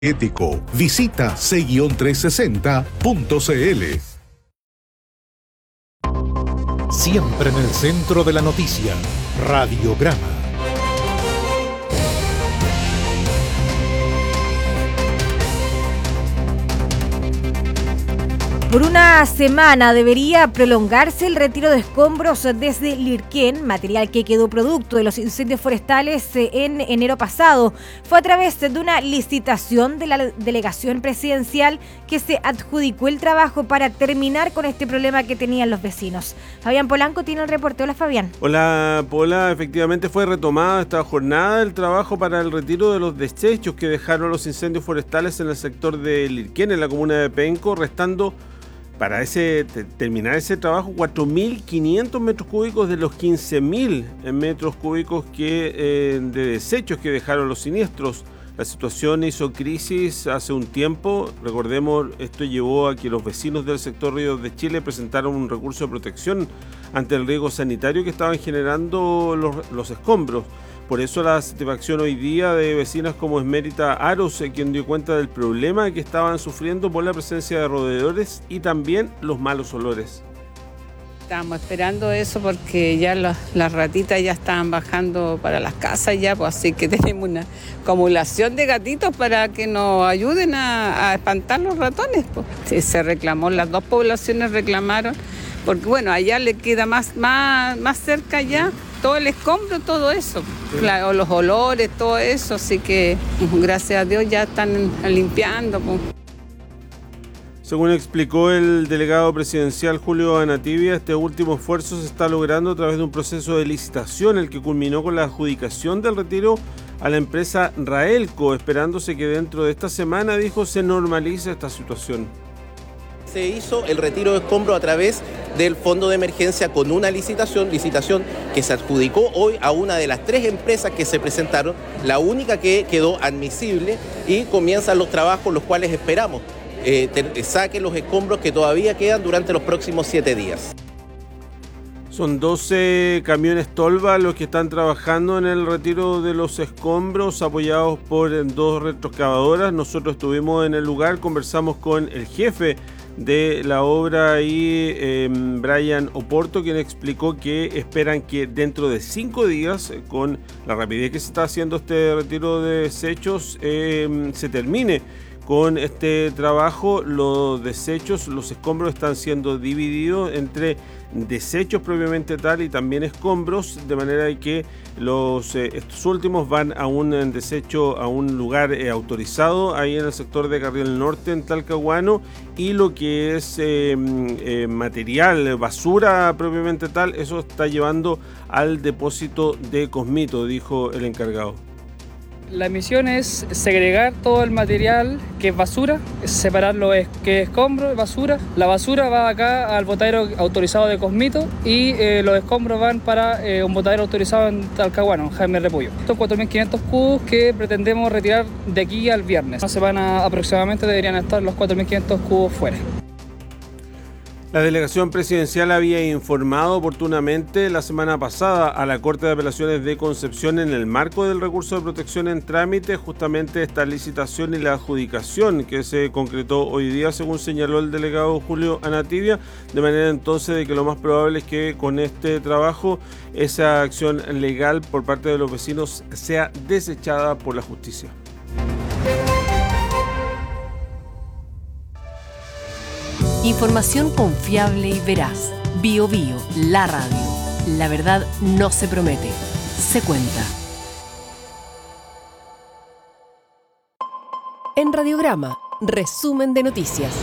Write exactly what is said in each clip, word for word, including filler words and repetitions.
Ético. Visita ce trescientos sesenta punto cl. Siempre en el centro de la noticia. Radiograma. Por una semana debería prolongarse el retiro de escombros desde Lirquén, material que quedó producto de los incendios forestales en enero pasado. Fue a través de una licitación de la delegación presidencial que se adjudicó el trabajo para terminar con este problema que tenían los vecinos. Fabián Polanco tiene el reporte. Hola, Fabián. Hola, Pola. Efectivamente fue retomada esta jornada el trabajo para el retiro de los desechos que dejaron los incendios forestales en el sector de Lirquén, en la comuna de Penco, restando para ese terminar ese trabajo cuatro mil quinientos metros cúbicos de los quince mil metros cúbicos que, eh, de desechos que dejaron los siniestros. La situación hizo crisis hace un tiempo. Recordemos, esto llevó a que los vecinos del sector Ríos de Chile presentaron un recurso de protección ante el riesgo sanitario que estaban generando los, los escombros. Por eso la satisfacción hoy día de vecinas como Esmérita Aros, quien dio cuenta del problema que estaban sufriendo por la presencia de roedores y también los malos olores. Estábamos esperando eso porque ya las, las ratitas ya estaban bajando para las casas ya, pues así que tenemos una acumulación de gatitos para que nos ayuden a, a espantar los ratones. Pues. Sí, se reclamó, las dos poblaciones reclamaron, porque bueno, allá le queda más, más, más cerca ya todo el escombro, todo eso, claro, los olores, todo eso, así que gracias a Dios ya están limpiando. Pues. Según explicó el delegado presidencial Julio Anativia, este último esfuerzo se está logrando a través de un proceso de licitación, el que culminó con la adjudicación del retiro a la empresa Raelco, esperándose que dentro de esta semana, dijo, se normalice esta situación. Se hizo el retiro de escombros a través del fondo de emergencia con una licitación, licitación que se adjudicó hoy a una de las tres empresas que se presentaron, la única que quedó admisible, y comienzan los trabajos los cuales esperamos eh, te, saquen los escombros que todavía quedan durante los próximos siete días. Son doce camiones Tolva los que están trabajando en el retiro de los escombros, apoyados por dos retroexcavadoras. Nosotros estuvimos en el lugar, conversamos con el jefe de la obra ahí, eh, Brian Oporto, quien explicó que esperan que dentro de cinco días, con la rapidez que se está haciendo este retiro de desechos, eh, se termine con este trabajo. Los desechos, los escombros están siendo divididos entre desechos propiamente tal y también escombros, de manera que los eh, estos últimos van a un en desecho a un lugar eh, autorizado ahí en el sector de Carriel Norte, en Talcahuano, y lo que es eh, eh, material, basura propiamente tal, eso está llevando al depósito de Cosmito, dijo el encargado. La misión es segregar todo el material que es basura, separar lo que es escombro, basura. La basura va acá al botadero autorizado de Cosmito y eh, los escombros van para eh, un botadero autorizado en Talcahuano, en Jaime Repollo. Estos cuatro mil quinientos cubos que pretendemos retirar de aquí al viernes. Una semana aproximadamente deberían estar los cuatro mil quinientos cubos fuera. La delegación presidencial había informado oportunamente la semana pasada a la Corte de Apelaciones de Concepción, en el marco del recurso de protección en trámite, justamente esta licitación y la adjudicación que se concretó hoy día, según señaló el delegado Julio Anativia, de manera entonces de que lo más probable es que con este trabajo esa acción legal por parte de los vecinos sea desechada por la justicia. Información confiable y veraz. Bio Bio, la radio. La verdad no se promete, se cuenta. En Radiograma, resumen de noticias.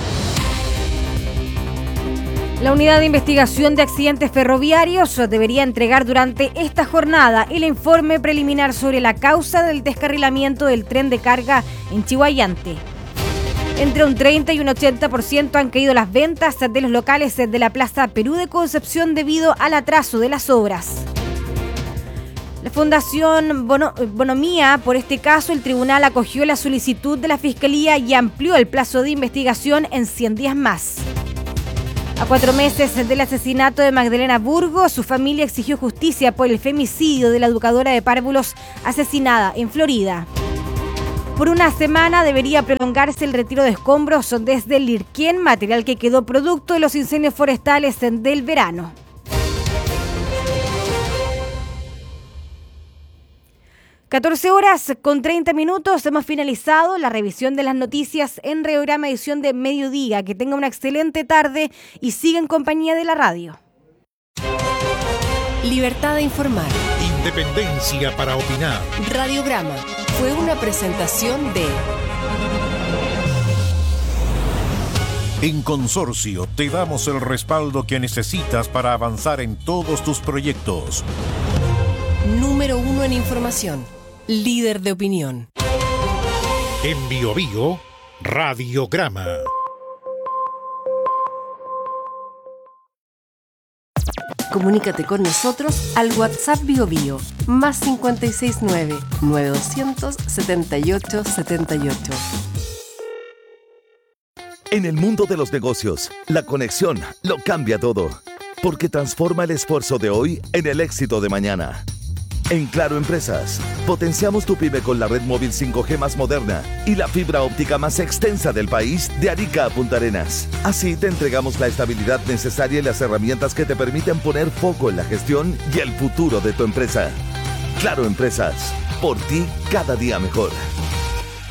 La Unidad de Investigación de Accidentes Ferroviarios debería entregar durante esta jornada el informe preliminar sobre la causa del descarrilamiento del tren de carga en Chihuayante. Entre un treinta y un ochenta por ciento han caído las ventas de los locales de la Plaza Perú de Concepción debido al atraso de las obras. La Fundación Bono, Bonomía, por este caso, el tribunal acogió la solicitud de la Fiscalía y amplió el plazo de investigación en cien días más. A cuatro meses del asesinato de Magdalena Burgo, su familia exigió justicia por el femicidio de la educadora de párvulos asesinada en Florida. Por una semana debería prolongarse el retiro de escombros desde el Lirquén, material que quedó producto de los incendios forestales del verano. catorce horas con treinta minutos, hemos finalizado la revisión de las noticias en Radiograma edición de mediodía. Que tenga una excelente tarde y siga en compañía de la radio. Libertad de informar. Independencia para opinar. Radiograma fue una presentación de... En Consorcio te damos el respaldo que necesitas para avanzar en todos tus proyectos. Número uno en información. Líder de opinión. En Bio Bio, Radiograma. Comunícate con nosotros al WhatsApp Bio Bio, más cinco seis nueve, nueve dos cero cero, siete ocho siete ocho. En el mundo de los negocios, la conexión lo cambia todo, porque transforma el esfuerzo de hoy en el éxito de mañana. En Claro Empresas, potenciamos tu pyme con la red móvil cinco G más moderna y la fibra óptica más extensa del país de Arica a Punta Arenas. Así te entregamos la estabilidad necesaria y las herramientas que te permiten poner foco en la gestión y el futuro de tu empresa. Claro Empresas, por ti cada día mejor.